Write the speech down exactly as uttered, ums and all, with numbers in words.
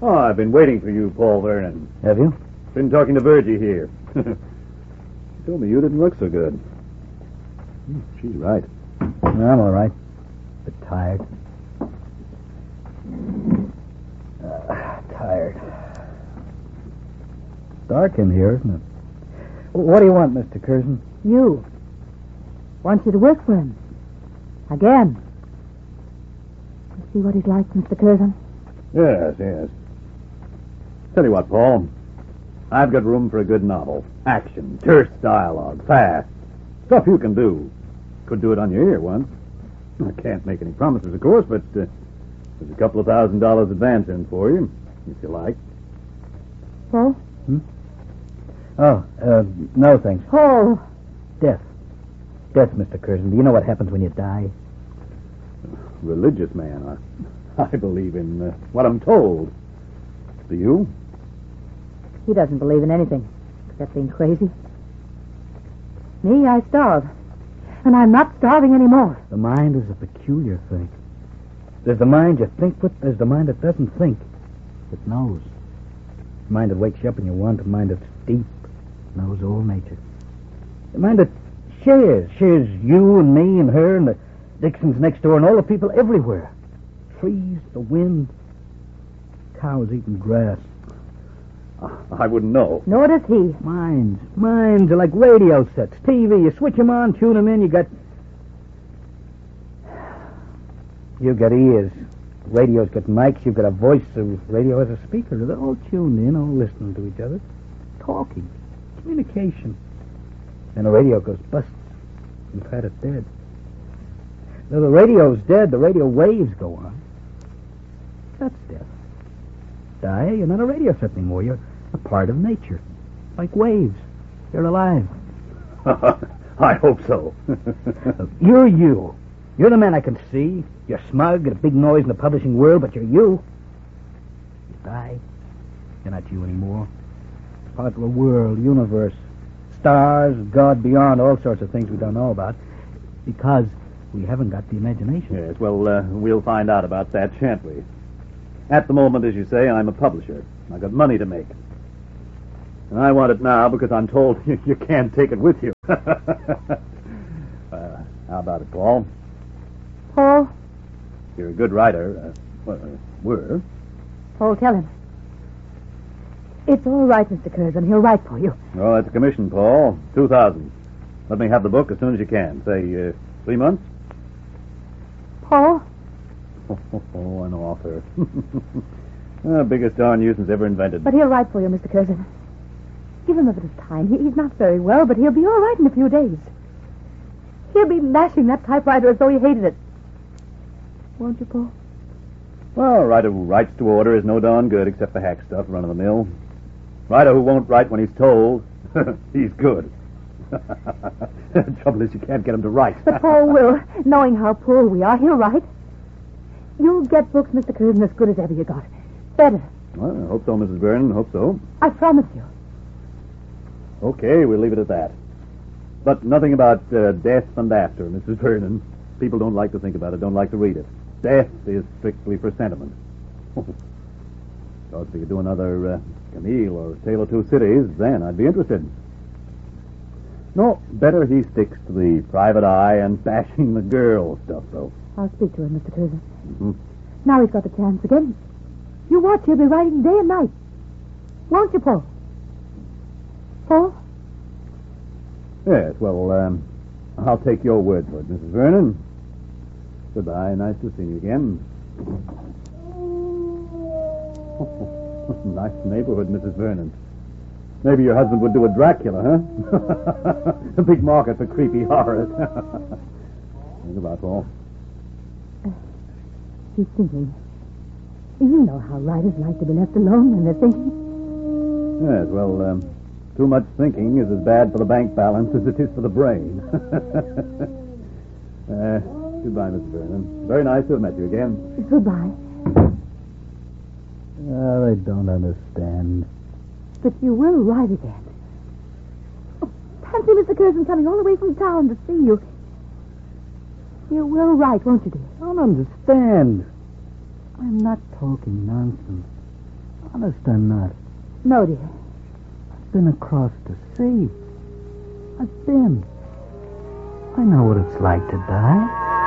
Oh, I've been waiting for you, Paul Vernon. Have you? Been talking to Virgie here. She told me you didn't look so good. Hmm, she's right. I'm all right. But tired. Uh, tired. Dark in here, isn't it? What do you want, Mister Curzon? You. Want you to work for him. Again. You see what he's like, Mister Curzon? Yes, yes. Tell you what, Paul. I've got room for a good novel. Action, terse dialogue, fast. Stuff you can do. Could do it on your ear once. I can't make any promises, of course, but uh, there's a couple of thousand dollars advance in for you, if you like. Paul? Hmm? Oh, uh, no, thanks. Paul! Death. Death, Mister Curzon. Do you know what happens when you die? Religious man. I, I believe in uh, what I'm told. Do you? He doesn't believe in anything, except being crazy. Me, I starve. And I'm not starving anymore. The mind is a peculiar thing. There's the mind you think with, there's the mind that doesn't think. It knows. The mind that wakes you up when you want, the mind that's deep, knows all nature. The mind that shares, shares you and me and her and the Dixons next door and all the people everywhere. Trees, the wind, cows eating grass. I wouldn't know. Nor does he. Minds. Minds are like radio sets. T V. You switch them on, tune them in, you got... You got ears. Radio's got mics. You've got a voice. The radio has a speaker. They're all tuned in, all listening to each other. Talking. Communication. And the radio goes bust. You've had it dead. Though the radio's dead, the radio waves go on. That's death. Die, you're not a radio set anymore. You're a part of nature. Like waves. You're alive. I hope so. You're you. You're the man I can see. You're smug and a big noise in the publishing world, but you're you. You die. You're not you anymore. Part of a world, universe, stars, God beyond, all sorts of things we don't know about, because we haven't got the imagination. Yes, well, uh, we'll find out about that, shan't we? At the moment, as you say, I'm a publisher. I've got money to make. And I want it now because I'm told you, you can't take it with you. uh, how about it, Paul? Paul? You're a good writer. Uh, well, uh, were. Paul, tell him. It's all right, Mister Curzon. He'll write for you. Oh, that's a commission, Paul. Two thousand. Let me have the book as soon as you can. Say, uh, three months? Paul? Oh, oh, oh, an author. uh, biggest darn nuisance ever invented. But he'll write for you, Mister Curzon. Give him a bit of time. He, he's not very well, but he'll be all right in a few days. He'll be lashing that typewriter as though he hated it. Won't you, Paul? Well, a writer who writes to order is no darn good except the hack stuff, run of the mill. Writer who won't write when he's told, he's good. The trouble is you can't get him to write. But Paul will, knowing how poor we are, he'll write. You'll get books, Mister Curzon, as good as ever you got. Better. Well, I hope so, Missus Vernon. Hope so. I promise you. Okay, we'll leave it at that. But nothing about uh, death and after, Missus Vernon. People don't like to think about it, don't like to read it. Death is strictly for sentiment. So if you could do another uh, Camille or Tale of Two Cities, then I'd be interested. No, better he sticks to the private eye and bashing the girl stuff, though. I'll speak to him, Mister Curzon. Mm-hmm. Now he's got the chance again. You watch, he'll be writing day and night. Won't you, Paul? Paul? Yes, well, um, I'll take your word for it, Missus Vernon. Goodbye. Nice to see you again. Nice neighborhood, Missus Vernon. Maybe your husband would do a Dracula, huh? A big market for creepy horrors. Goodbye, Paul. Uh, he's thinking. You know how writers like to be left alone when they're thinking. Yes, well, um, too much thinking is as bad for the bank balance as it is for the brain. uh, goodbye, Mister Vernon. Very nice to have met you again. Goodbye. Oh, they don't understand. But you will write again. Oh, fancy Mister Curzon coming all the way from town to see you. You will write, won't you, dear? I don't understand. I'm not talking nonsense. Honest, I'm not. No, dear. I've been across the sea. I've been. I know what it's like to die.